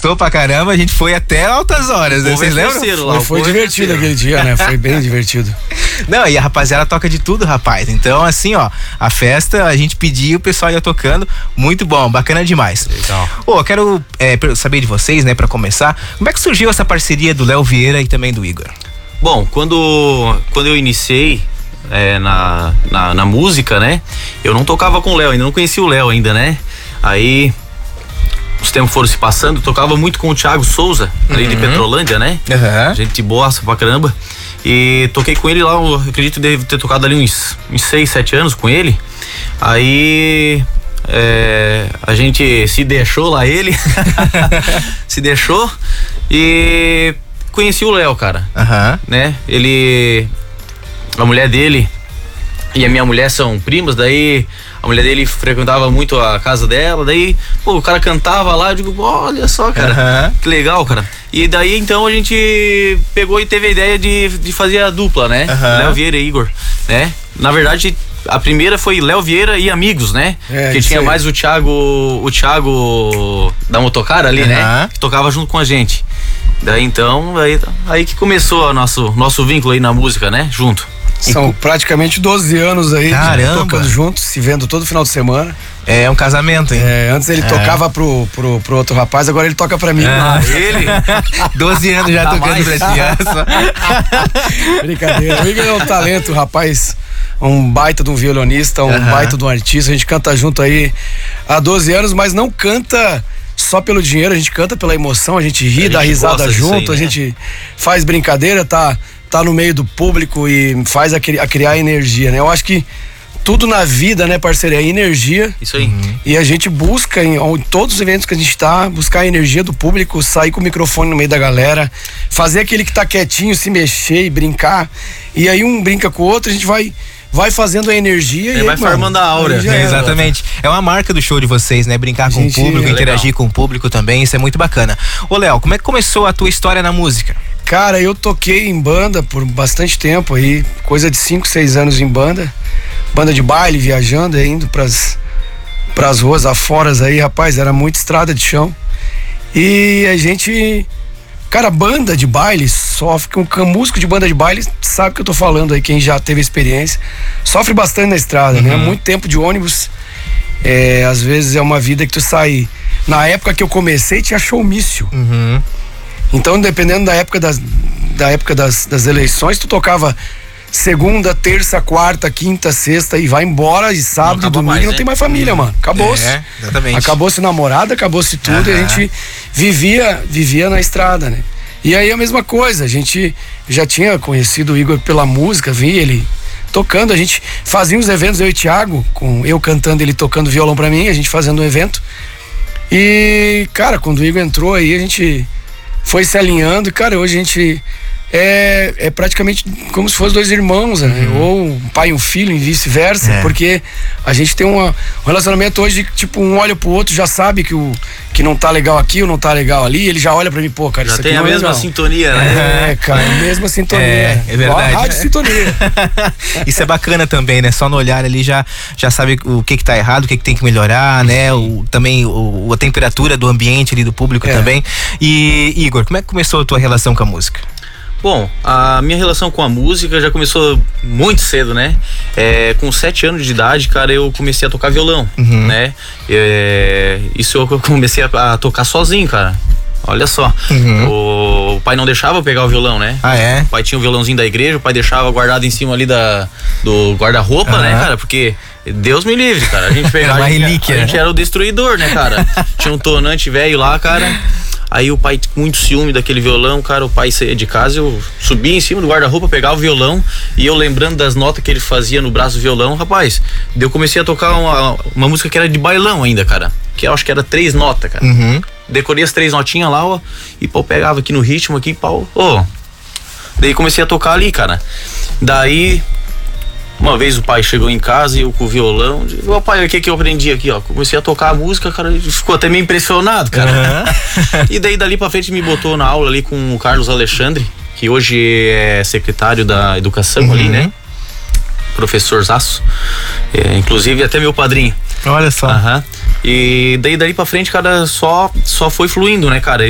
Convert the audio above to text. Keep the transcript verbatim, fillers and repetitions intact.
gostou pra caramba, a gente foi até altas horas, né? Vocês lembram? Lá, foi foi divertido aquele dia, né? Foi bem divertido. Não, e a rapaziada toca de tudo, rapaz. Então, assim, ó, a festa, a gente pediu, o pessoal ia tocando, muito bom, bacana demais. Legal. Ô, eu quero é, saber de vocês, né, pra começar, como é que surgiu essa parceria do Léo Vieira e também do Igor? Bom, quando, quando eu iniciei é, na, na, na música, né, eu não tocava com o Léo, ainda não conhecia o Léo ainda, né, aí os tempos foram se passando, eu tocava muito com o Thiago Souza, ali uhum. de Petrolândia, né, uhum. gente boa pra caramba, e toquei com ele lá, eu acredito que devo ter tocado ali uns, uns seis, sete anos com ele, aí... É, a gente se deixou lá, ele se deixou e conheci o Léo, cara, uhum. né? Ele, a mulher dele e a minha mulher são primas, daí a mulher dele frequentava muito a casa dela, daí, pô, o cara cantava lá, eu digo, olha só, cara, uhum. que legal, cara. E daí então a gente pegou e teve a ideia de, de fazer a dupla, né? Uhum. Léo Vieira e Igor, né? Na verdade, a primeira foi Léo Vieira e amigos, né? É, que tinha aí. mais o Thiago, o Thiago da Motocara ali, uhum. né? Que tocava junto com a gente. Daí então, aí, aí que começou o nosso, nosso vínculo aí na música, né? Junto. São e, praticamente doze anos aí, tocando juntos, se vendo todo final de semana. É um casamento, hein? É, antes ele é. tocava pro, pro, pro outro rapaz, agora ele toca pra mim. Ah, ele? doze anos já tocando mais. pra ti. Brincadeira. O Igor é um talento, rapaz. Um baita de um violonista, um uhum. baita de um artista. A gente canta junto aí há doze anos, mas não canta só pelo dinheiro, a gente canta pela emoção, a gente ri, a gente dá risada junto, aí, né? A gente faz brincadeira, tá, tá no meio do público e faz a, a criar energia, né? Eu acho que tudo na vida, né, parceiro, é energia. Isso aí. Uhum. E a gente busca, em, em todos os eventos que a gente tá, buscar a energia do público, sair com o microfone no meio da galera, fazer aquele que tá quietinho, se mexer e brincar. E aí um brinca com o outro, a gente vai... vai fazendo a energia e aí, vai mano, formando a aura. É, é, exatamente. É uma marca do show de vocês, né? Brincar com gente, o público, é interagir legal. com o público também, isso é muito bacana. Ô, Léo, como é que começou a tua história na música? Cara, eu toquei em banda por bastante tempo aí, coisa de cinco, seis anos em banda. Banda de baile, viajando, indo pras, pras ruas aforas aí, rapaz, era muita estrada de chão. E a gente... Cara, banda de baile sofre, com um músico de banda de baile sabe o que eu tô falando aí, quem já teve experiência, sofre bastante na estrada, uhum. né? Muito tempo de ônibus, é, às vezes é uma vida que tu sai... Na época que eu comecei tinha showmício. Uhum. Então, dependendo da época das, da época das, das eleições, tu tocava segunda, terça, quarta, quinta, sexta e vai embora, e sábado, domingo mais, não né? tem mais família, mano. Acabou-se. É, exatamente. Acabou-se namorada, acabou-se tudo, uhum. e a gente vivia, vivia na estrada, né? E aí a mesma coisa, a gente já tinha conhecido o Igor pela música, vi ele tocando, a gente fazia uns eventos, eu e o Thiago, com eu cantando, ele tocando violão pra mim, a gente fazendo um evento. E, cara, quando o Igor entrou aí, a gente foi se alinhando e, cara, hoje a gente é, é praticamente como se fossem dois irmãos, né? Uhum. Ou um pai e um filho e vice-versa, é. porque a gente tem uma, um relacionamento hoje que, tipo, um olha pro outro, já sabe que, o, que não tá legal aqui ou não tá legal ali, ele já olha pra mim, pô, cara, já isso tem aqui a não mesma é sintonia, né? É, cara, a mesma sintonia. É, é verdade. A rádio sintonia. Isso é bacana também, né? Só no olhar ali já, já sabe o que que tá errado, o que que tem que melhorar, né? O, também o, a temperatura do ambiente ali do público é. também. E, Igor, como é que começou a tua relação com a música? Bom, a minha relação com a música já começou muito cedo, né? É, com sete anos de idade, cara, eu comecei a tocar violão, uhum. né? É, isso eu comecei a, a tocar sozinho, cara. Olha só, uhum. o, o pai não deixava eu pegar o violão, né? Ah, é? O pai tinha o violãozinho da igreja, o pai deixava guardado em cima ali da, do guarda-roupa, uhum. né, cara? Porque Deus me livre, cara. A gente pegava, uma a, gente, relíquia, a gente era o destruidor, né, cara? Tinha um tonante velho lá, cara. Aí o pai, com muito ciúme daquele violão, cara, o pai saía de casa, eu subia em cima do guarda-roupa, pegava o violão, e eu lembrando das notas que ele fazia no braço do violão, rapaz, daí eu comecei a tocar uma, uma música que era de bailão ainda, cara, que eu acho que era três notas, cara. Uhum. Decorei as três notinhas lá, ó, e pau, pegava aqui no ritmo, aqui, pau, ó. Daí comecei a tocar ali, cara. Daí, uma vez o pai chegou em casa e eu com o violão, ô pai, o que que eu aprendi aqui, ó? Comecei a tocar a música, cara, ele ficou até meio impressionado, cara. Uhum. E daí dali pra frente me botou na aula ali com o Carlos Alexandre, que hoje é secretário da educação uhum. ali, né? Professor Zaço, é, inclusive até meu padrinho. Olha só. Uhum. E daí dali pra frente, cara, só, só foi fluindo, né, cara?